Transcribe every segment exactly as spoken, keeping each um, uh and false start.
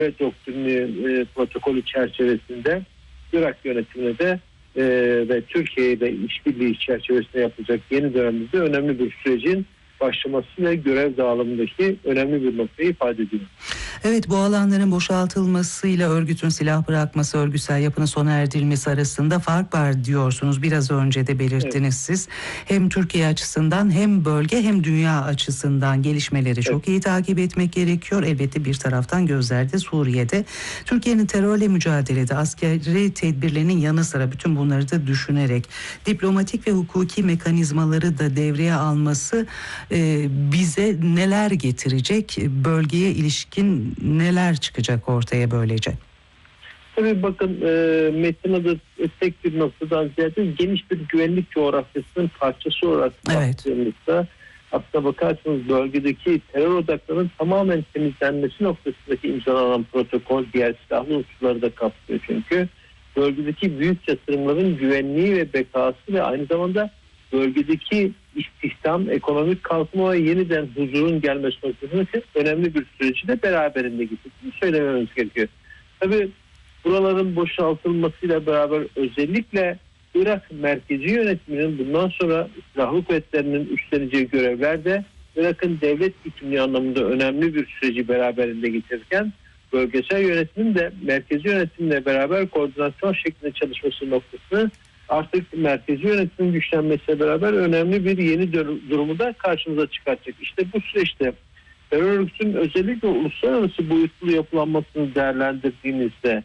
doktrini e, protokolü çerçevesinde Irak yönetimine de e, ve Türkiye ile işbirliği çerçevesinde yapılacak yeni dönemde önemli bir sürecin başlaması ve görev dağılımındaki önemli bir noktayı ifade ediyor. Evet, bu alanların boşaltılmasıyla örgütün silah bırakması, örgütsel yapının sona erdirilmesi arasında fark var diyorsunuz. Biraz önce de belirttiniz evet. siz. Hem Türkiye açısından hem bölge hem dünya açısından gelişmeleri evet. çok iyi takip etmek gerekiyor. Elbette bir taraftan gözlerde Suriye'de. Türkiye'nin terörle mücadelede askeri tedbirlerinin yanı sıra bütün bunları da düşünerek diplomatik ve hukuki mekanizmaları da devreye alması e, bize neler getirecek? Bölgeye ilişkin neler çıkacak ortaya böylece? Tabii bakın e, Metin adı tek bir noktadan ziyade geniş bir güvenlik coğrafyasının parçası olarak evet. baktığımızda aslına bakarsanız bölgedeki terör odaklarının tamamen temizlenmesi noktasındaki imzalanan protokol diğer silahlı unsurları da kapsıyor. Çünkü bölgedeki büyük yatırımların güvenliği ve bekası ve aynı zamanda bölgedeki istihdam, ekonomik kalkınma ve yeniden huzurun gelmesi noktasında önemli bir süreci de beraberinde getirdiğini söylememiz gerekiyor. Tabii buraların boşaltılmasıyla beraber özellikle Irak merkezi yönetiminin bundan sonra silahlı kuvvetlerinin üstleneceği görevlerde Irak'ın devlet bütünlüğü anlamında önemli bir süreci beraberinde getirirken bölgesel yönetimin de merkezi yönetimle beraber koordinasyon şeklinde çalışması noktasını artık merkezi yönetimin güçlenmesiyle beraber önemli bir yeni durumu da karşımıza çıkartacak. İşte bu süreçte terör örgütünün özellikle uluslararası boyutlu yapılanmasını değerlendirdiğimizde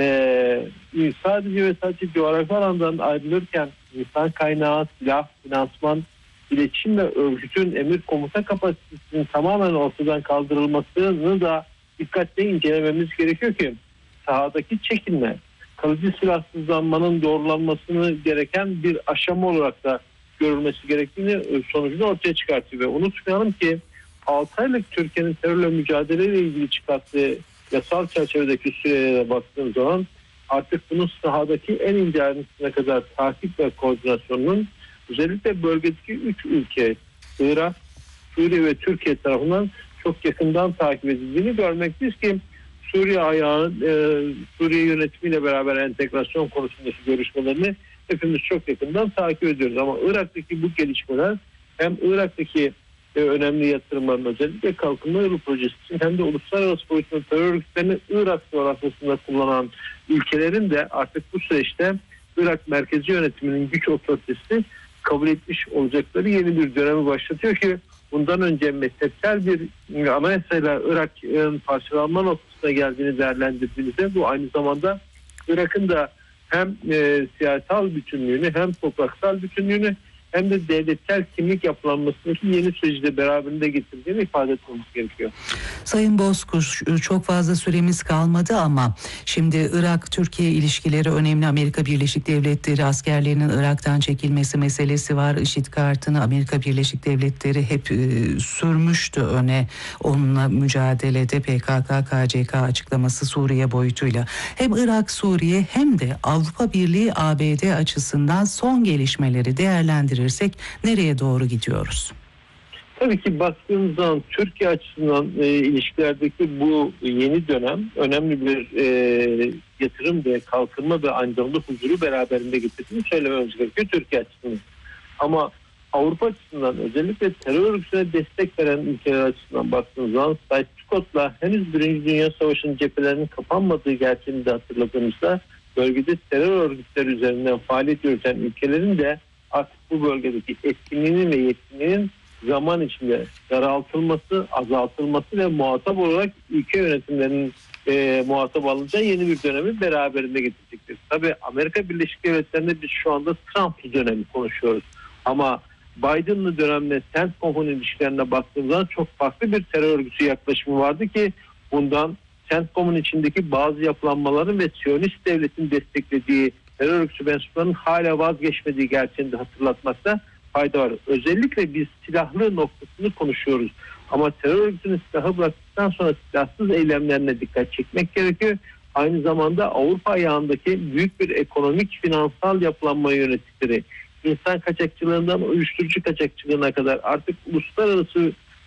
e, sadece ve sadece coğrafi alandan ayrılırken insan kaynağı, silah, finansman, iletişim ve örgütün emir komuta kapasitesinin tamamen ortadan kaldırılmasını da dikkatle incelememiz gerekiyor ki sahadaki çekilme, kalıcı silahsızlanmanın doğrulanmasını gereken bir aşama olarak da görülmesi gerektiğini sonucunu ortaya çıkartıyor. Ve unutmayalım ki altı aylık Türkiye'nin terörle mücadeleyle ilgili çıkarttığı yasal çerçevedeki sürelere baktığımız zaman artık bunun sahadaki en ince ayrıntısına kadar takip ve koordinasyonunun özellikle bölgedeki üç ülke Irak, Suriye ve Türkiye tarafından çok yakından takip edildiğini görmekteyiz ki Suriye ayağı, e, Suriye yönetimiyle beraber entegrasyon konusundaki görüşmelerini hepimiz çok yakından takip ediyoruz. Ama Irak'taki bu gelişmeler hem Irak'taki e, önemli yatırımların özellikle kalkınma yolu projesi için hem de uluslararası boyutunda terör örgütlerini Irak coğrafyasında kullanan ülkelerin de artık bu süreçte Irak merkezi yönetiminin güç otoritesi kabul etmiş olacakları yeni bir dönemi başlatıyor ki bundan önce mezhepsel bir anayasayla Irak'ın parçalanma noktasına geldiğini değerlendirdiğimizde bu aynı zamanda Irak'ın da hem e, siyasal bütünlüğünü hem topraksal bütünlüğünü hem de devletsel kimlik yapılanmasındaki yeni süreci de beraberinde getirdiğini ifade etmemiz gerekiyor. Sayın Bozkuş, çok fazla süremiz kalmadı ama şimdi Irak-Türkiye ilişkileri önemli. Amerika Birleşik Devletleri askerlerinin Irak'tan çekilmesi meselesi var. IŞİD kartını Amerika Birleşik Devletleri hep e, sürmüştü öne onunla mücadelede. P K K K C K açıklaması Suriye boyutuyla. Hem Irak, Suriye hem de Avrupa Birliği A B D açısından son gelişmeleri değerlendirirsek nereye doğru gidiyoruz? Tabii ki baktığımız zaman Türkiye açısından e, ilişkilerdeki bu yeni dönem önemli bir e, yatırım ve kalkınma ve aynı zamanda huzuru beraberinde getirdiğini söylememiz gerekiyor Türkiye açısından. Ama Avrupa açısından özellikle terör örgütüne destek veren ülkeler açısından baktığımız zaman Sykes-Picot'la henüz Birinci Dünya Savaşı'nın cephelerinin kapanmadığı gerçeğini de hatırladığımızda bölgede terör örgütleri üzerinden faaliyet yürüten ülkelerin de artık bu bölgedeki etkinliğinin ve yetkinliğinin zaman içinde daraltılması, azaltılması ve muhatap olarak ülke yönetimlerinin e, muhatap alınacağı yeni bir dönemi beraberinde getirecektir. Tabii Amerika Birleşik Devletleri'nde biz şu anda Trump'lı dönemi konuşuyoruz. Ama Biden'lı dönemde CENTCOM'un ilişkilerine baktığımızda çok farklı bir terör örgütü yaklaşımı vardı ki bundan CENTCOM'un içindeki bazı yapılanmaların ve Siyonist devletin desteklediği terör örgütü mensuplarının hala vazgeçmediği gerçeğini de hatırlatmakta fayda var. Özellikle biz silahlı noktasını konuşuyoruz. Ama terör örgütünün silahı bıraktıktan sonra silahsız eylemlerine dikkat çekmek gerekiyor. Aynı zamanda Avrupa ayağındaki büyük bir ekonomik finansal yapılanma yönettikleri, insan kaçakçılığından uyuşturucu kaçakçılığına kadar artık uluslararası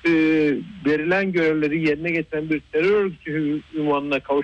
e, verilen görevleri yerine getiren bir terör örgütü ünvanına